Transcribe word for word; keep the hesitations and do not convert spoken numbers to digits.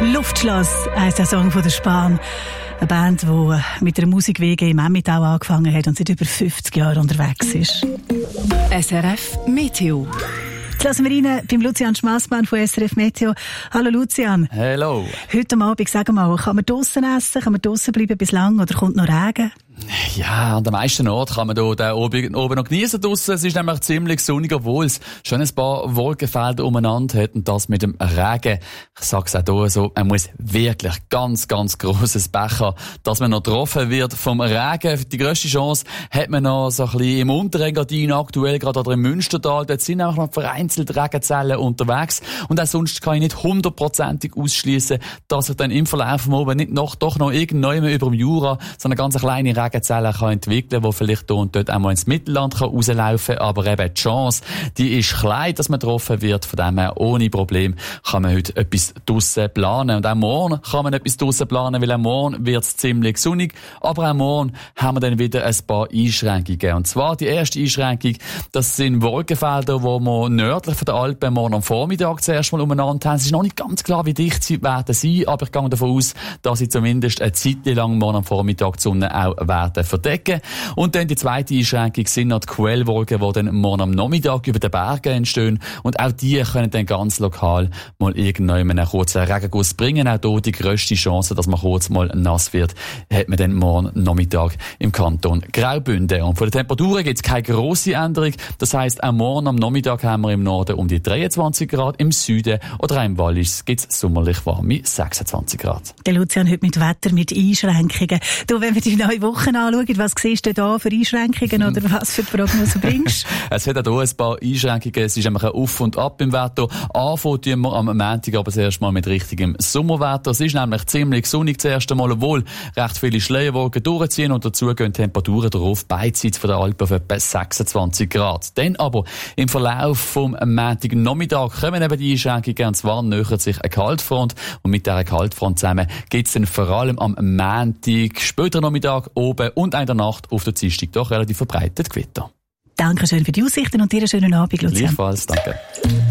Luftschloss heisst der Song von der Spahn. Eine Band, die mit einer Musik-W G im Emmental angefangen hat und seit über fünfzig Jahren unterwegs ist. S R F Meteo. Jetzt lassen wir rein beim Lucian Schmassmann von S R F Meteo. Hallo Lucian. Hello. Heute Abend, sag mal, kann man draussen essen, kann man draussen bleiben bis lang oder kommt noch Regen? Ja, an den meisten Orten kann man hier den oben, oben noch genießen draussen. Es ist nämlich ziemlich sonnig, obwohl es schon ein paar Wolkenfelder umeinander hat und das mit dem Regen. Ich sag's auch hier so, man muss wirklich ganz, ganz grosses Pech haben, dass man noch getroffen wird vom Regen. Die grösste Chance hat man noch so ein bisschen im Unterengadin aktuell, gerade oder im Münstertal. Dort sind auch noch vereinzelt Regenzellen unterwegs. Und auch sonst kann ich nicht hundertprozentig ausschliessen, dass sich dann im Verlauf vom Oben nicht noch, doch noch irgendjemand über dem Jura so eine ganz kleine Regenzellen kann entwickeln, die vielleicht hier und dort auch mal ins Mittelland kann rauslaufen kann. Aber eben die Chance, die ist klein, dass man getroffen wird. Von dem her, ohne Problem, kann man heute etwas draussen planen. Und auch morgen kann man etwas draussen planen, weil auch morgen wird es ziemlich sonnig. Aber auch morgen haben wir dann wieder ein paar Einschränkungen. Und zwar die erste Einschränkung, das sind Wolkenfelder, die wir nördlich von den Alpen morgen am Vormittag zuerst mal umeinander haben. Es ist noch nicht ganz klar, wie dicht sie werden sein, aber ich gehe davon aus, dass sie zumindest eine Zeit lang morgen am Vormittag die Sonne auch werden verdecken. Und dann die zweite Einschränkung sind noch die Quellwolken, die dann morgen am Nachmittag über den Bergen entstehen. Und auch die können dann ganz lokal mal irgendwann einen kurzen Regenguss bringen. Auch hier die grösste Chance, dass man kurz mal nass wird, hat man dann morgen Nachmittag im Kanton Graubünden. Und von den Temperaturen gibt es keine grosse Änderung. Das heisst, auch morgen am Nachmittag haben wir im Norden um die dreiundzwanzig Grad, im Süden oder auch im Wallis gibt es sommerlich warme sechsundzwanzig Grad. Der Lucian heute mit Wetter, mit Einschränkungen. Du, wenn wir die neue Woche anschauen, was siehst du da für Einschränkungen oder was für Prognosen bringst? Es hat auch hier ein paar Einschränkungen. Es ist nämlich ein Auf und Ab im Wetter. Anfangen tun wir am Montag aber zuerst mal mit richtigem Sommerwetter. Es ist nämlich ziemlich sonnig das erste Mal, obwohl recht viele Schleierwolken durchziehen und dazu gehen Temperaturen darauf beidseits von der Alpen auf etwa sechsundzwanzig Grad. Dann aber im Verlauf vom Montagnachmittag kommen eben die Einschränkungen und zwar nähert sich eine Kaltfront und mit dieser Kaltfront zusammen gibt es dann vor allem am Montag, später Nachmittag, oben und in der Nacht auf der Dienstag doch relativ verbreitet Gewitter. Dankeschön für die Aussichten und dir einen schönen Abend, Lucian. Gleichfalls, danke.